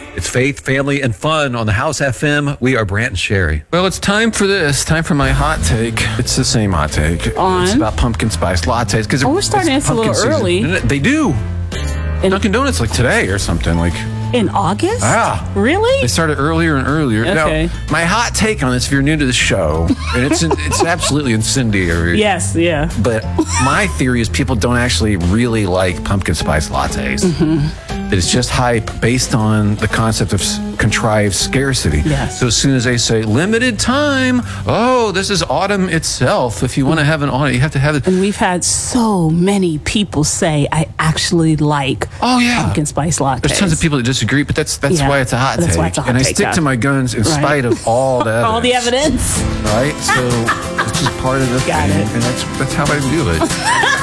It's faith, family, and fun on the House FM. We are Brant and Sherry. Well, it's time for this. Time for my hot take. It's the same hot take. It's about pumpkin spice lattes. Because we're starting this a little early. They do. Dunkin' Donuts like today or something. Like in August? Ah. Really? They started earlier and earlier. Okay. Now, my hot take on this, if you're new to the show, and it's absolutely incendiary. Yes, yeah. But my theory is people don't actually really like pumpkin spice lattes. That it's just hype based on the concept of contrived scarcity. Yes. So as soon as they say limited time, oh, this is autumn itself. If you want to have an autumn, you have to have it. And we've had so many people say, I actually like pumpkin spice lattes. There's tons of people that disagree, but that's why it's a hot take. That's why it's a hot and I take, stick to my guns in spite of all the evidence. All the evidence. Right? So it's just part of the thing. Got it. And that's how I do it.